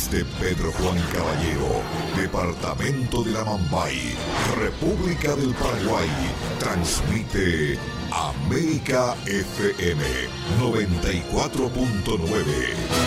Desde Pedro Juan Caballero, departamento de la Mambay, República del Paraguay, transmite América FM 94.9.